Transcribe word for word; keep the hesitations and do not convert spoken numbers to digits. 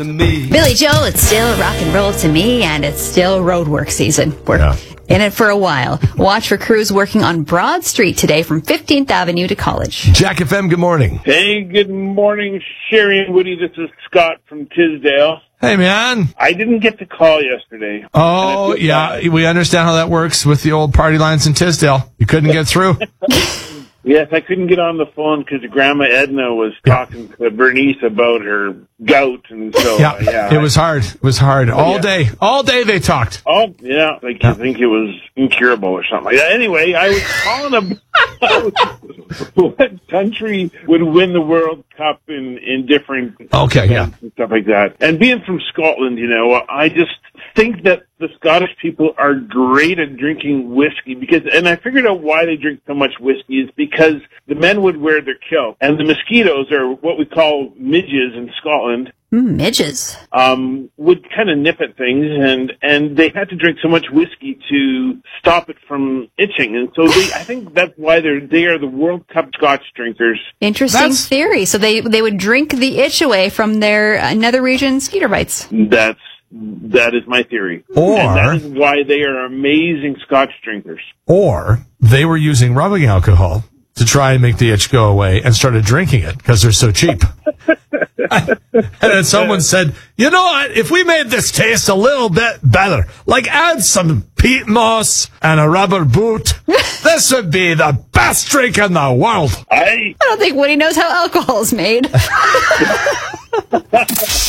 Me. Billy Joel, it's still rock and roll to me, and it's still roadwork season. We're Yeah. in it for a while. Watch for crews working on Broad Street today from fifteenth Avenue to College. Jack F M, good morning. Hey, good morning, Sherry and Woody. This is Scott from Tisdale. Hey, man. I didn't get to call yesterday. Oh, yeah, we understand how that works with the old party lines in Tisdale. You couldn't get through. Yes, I couldn't get on the phone because Grandma Edna was Yeah. talking to Bernice about her gout, and so Yeah, uh, yeah it was hard. It was hard. All yeah. day. All day they talked. Oh, yeah, like Yeah. I think it was incurable or something like that. Anyway, I was calling about what country would win the World Cup in, in different Okay, yeah. events and stuff like that. And being from Scotland, you know, I just think that the Scottish people are great at drinking whiskey because, and I figured out why they drink so much whiskey is because the men would wear their kilt and the mosquitoes are what we call midges in Scotland. Mm, midges. Um, would kind of nip at things, and and they had to drink so much whiskey to stop it from itching, and so they, I think that's why they're they are the World Cup Scotch drinkers. Interesting That's- theory. So they they would drink the itch away from their uh, nether region mosquito bites. That's that is my theory, Or- and that is why they are amazing Scotch drinkers. Or they were using rubbing alcohol to try and make the itch go away and started drinking it because they're so cheap. And then someone said, you know what, if we made this taste a little bit better, like add some peat moss and a rubber boot, this would be the best drink in the world. I I don't think Woody knows how alcohol is made.